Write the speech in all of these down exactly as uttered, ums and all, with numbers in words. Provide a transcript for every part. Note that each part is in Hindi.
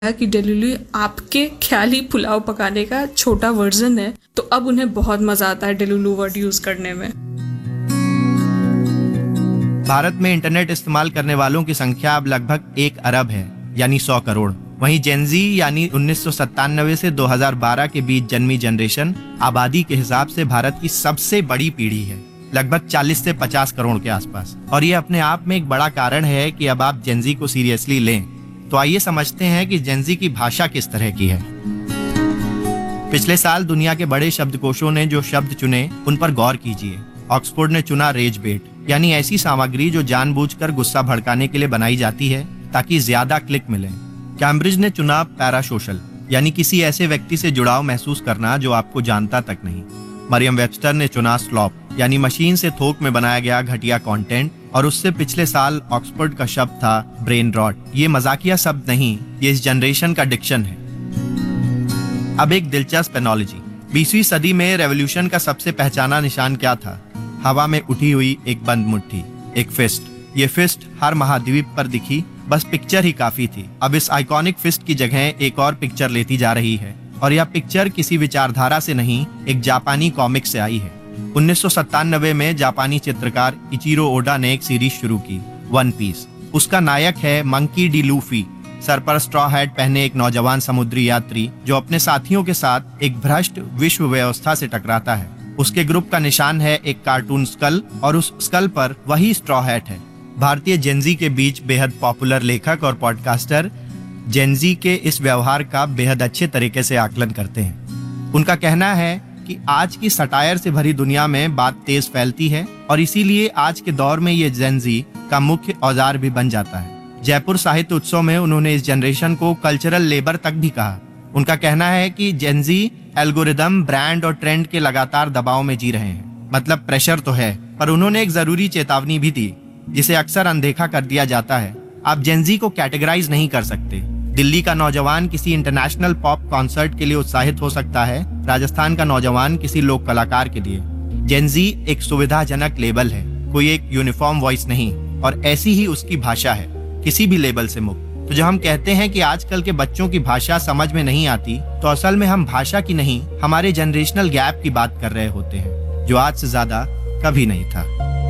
कि डेलुलु आपके ख्याली पुलाव पकाने का छोटा वर्जन है, तो अब उन्हें बहुत मजा आता है डेलुलु वर्ड यूज करने में। भारत में इंटरनेट इस्तेमाल करने वालों की संख्या अब लगभग एक अरब है, यानी सौ करोड़। वहीं जेनजी यानी उन्नीस सौ सत्तानवे से दो हज़ार बारह के बीच जन्मी जनरेशन आबादी के हिसाब से भारत की सबसे बड़ी पीढ़ी है, लगभग चालीस से पचास करोड़ के आसपास। और ये अपने आप में एक बड़ा कारण है कि अब आप जेनजी को सीरियसली लें। तो आइए समझते हैं कि जेनजी की भाषा किस तरह की है। पिछले साल दुनिया के बड़े शब्दकोशों ने जो शब्द चुने उन पर गौर कीजिए। ऑक्सफोर्ड ने चुना रेज बेट, यानी ऐसी सामग्री जो जानबूझकर गुस्सा भड़काने के लिए बनाई जाती है ताकि ज्यादा क्लिक मिले। कैम्ब्रिज ने चुना पैरासोशल, यानी किसी ऐसे व्यक्ति से जुड़ाव महसूस करना जो आपको जानता तक नहीं। मरियम वेबस्टर ने चुना स्लॉप, यानी मशीन से थोक में बनाया गया घटिया कंटेंट, और उससे पिछले साल ऑक्सफोर्ड का शब्द था ब्रेन रॉट। ये मजाकिया शब्द नहीं, ये इस जनरेशन का डिक्शन है। अब एक दिलचस्प एनोलॉजी। बीसवीं सदी में रेवोल्यूशन का सबसे पहचाना निशान क्या था? हवा में उठी हुई एक बंद मुट्ठी, एक फिस्ट। ये फिस्ट हर महाद्वीप पर दिखी, बस पिक्चर ही काफी थी। अब इस आइकॉनिक फिस्ट की जगह एक और पिक्चर लेती जा रही है, और यह पिक्चर किसी विचारधारा से नहीं, एक जापानी कॉमिक से आई है। उन्नीस सौ सत्तानवे में जापानी चित्रकार इचिरो ओडा ने एक सीरीज शुरू की, वन पीस। उसका नायक है मंकी डी लूफी, सर पर स्ट्रॉ हैट पहने एक नौजवान समुद्री यात्री जो अपने साथियों के साथ एक भ्रष्ट विश्व व्यवस्था से टकराता है। उसके ग्रुप का निशान है एक कार्टून स्कल, और उस स्कल पर वही स्ट्रॉ हैट है। भारतीय जेनजी के बीच बेहद पॉपुलर लेखक और पॉडकास्टर जेनजी के इस व्यवहार का बेहद अच्छे तरीके से आकलन करते हैं। उनका कहना है कि आज की सटायर से भरी दुनिया में बात तेज फैलती है, और इसीलिए आज के दौर में ये जेनजी का मुख्य औजार भी बन जाता है। जयपुर साहित्य उत्सव में उन्होंने इस जनरेशन को कल्चरल लेबर तक भी कहा। उनका कहना है कि जेनजी एल्गोरिदम, ब्रांड और ट्रेंड के लगातार दबाव में जी रहे हैं। मतलब प्रेशर तो है, पर उन्होंने एक जरूरी चेतावनी भी दी जिसे अक्सर अनदेखा कर दिया जाता है। आप जेनजी को कैटेगराइज नहीं कर सकते। दिल्ली का नौजवान किसी इंटरनेशनल पॉप कॉन्सर्ट के लिए उत्साहित हो सकता है, राजस्थान का नौजवान किसी लोक कलाकार के लिए। जेनजी एक सुविधाजनक लेबल है, कोई एक यूनिफॉर्म वॉइस नहीं, और ऐसी ही उसकी भाषा है, किसी भी लेबल से मुक्त। तो जब हम कहते हैं कि आजकल के बच्चों की भाषा समझ में नहीं आती, तो असल में हम भाषा की नहीं, हमारे जनरेशनल गैप की बात कर रहे होते हैं, जो आज से ज्यादा कभी नहीं था।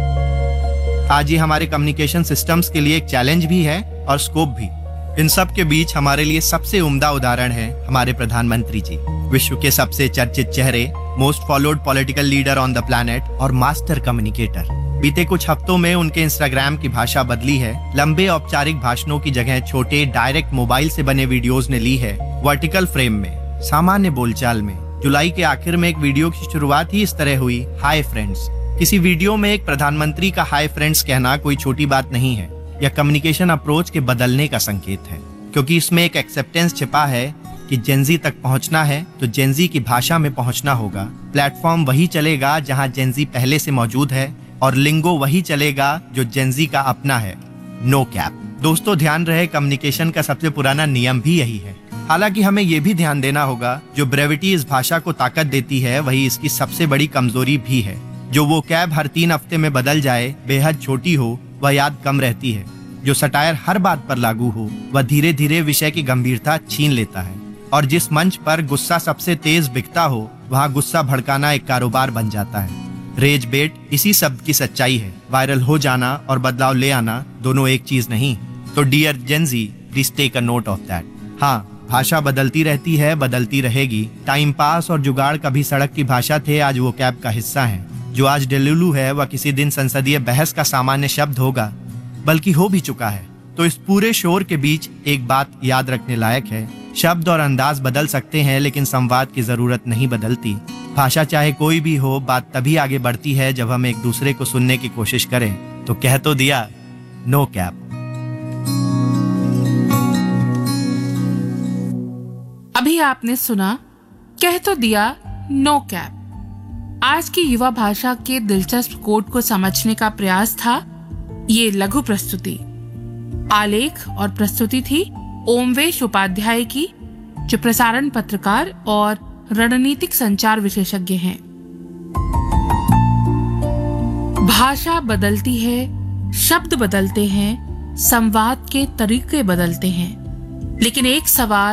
आज ये हमारे कम्युनिकेशन सिस्टम्स के लिए एक चैलेंज भी है और स्कोप भी। इन सब के बीच हमारे लिए सबसे उम्दा उदाहरण है हमारे प्रधानमंत्री जी, विश्व के सबसे चर्चित चेहरे, most followed political leader on the planet और मास्टर कम्युनिकेटर। बीते कुछ हफ्तों में उनके इंस्टाग्राम की भाषा बदली है। लंबे औपचारिक भाषणों की जगह छोटे डायरेक्ट मोबाइल से बने वीडियोस ने ली है, वर्टिकल फ्रेम में, सामान्य बोलचाल में। जुलाई के आखिर में एक वीडियो की शुरुआत ही इस तरह हुई, हाय फ्रेंड्स। किसी वीडियो में एक प्रधानमंत्री का हाय फ्रेंड्स कहना कोई छोटी बात नहीं है। यह कम्युनिकेशन अप्रोच के बदलने का संकेत है, क्योंकि इसमें एक एक्सेप्टेंस छिपा है कि जेनजी तक पहुंचना है तो जेनजी की भाषा में पहुंचना होगा। प्लेटफॉर्म वही चलेगा जहां जेनजी पहले से मौजूद है, और लिंगो वही चलेगा जो जेनजी का अपना है, नो कैप। दोस्तों ध्यान रहे, कम्युनिकेशन का सबसे पुराना नियम भी यही है। हालांकि हमें यह भी ध्यान देना होगा, जो ब्रेविटी इस भाषा को ताकत देती है वही इसकी सबसे बड़ी कमजोरी भी है। जो वो कैब हर तीन हफ्ते में बदल जाए, बेहद छोटी हो, वह याद कम रहती है। जो सटायर हर बात पर लागू हो, वह धीरे धीरे विषय की गंभीरता छीन लेता है। और जिस मंच पर गुस्सा सबसे तेज बिकता हो, वहाँ गुस्सा भड़काना एक कारोबार बन जाता है। रेज बेट इसी शब्द की सच्चाई है। वायरल हो जाना और बदलाव ले आना दोनों एक चीज नहीं। तो dear Gen Z, please take a note of that. हाँ, भाषा बदलती रहती है, बदलती रहेगी। टाइम पास और जुगाड़ कभी सड़क की भाषा थे, आज वो कैब का हिस्सा है। जो आज डेलुलु है वह किसी दिन संसदीय बहस का सामान्य शब्द होगा, बल्कि हो भी चुका है। तो इस पूरे शोर के बीच एक बात याद रखने लायक है, शब्द और अंदाज बदल सकते हैं, लेकिन संवाद की जरूरत नहीं बदलती। भाषा चाहे कोई भी हो, बात तभी आगे बढ़ती है जब हम एक दूसरे को सुनने की कोशिश करें। तो कह तो दिया, नो कैप। अभी आपने सुना, कह तो दिया, नो कैप। आज की युवा भाषा के दिलचस्प कोड को समझने का प्रयास था ये लघु प्रस्तुति। आलेख और प्रस्तुति थी ओमवेश उपाध्याय की, जो प्रसारण पत्रकार और रणनीतिक संचार विशेषज्ञ हैं। भाषा बदलती है, शब्द बदलते हैं, संवाद के तरीके बदलते हैं, लेकिन एक सवाल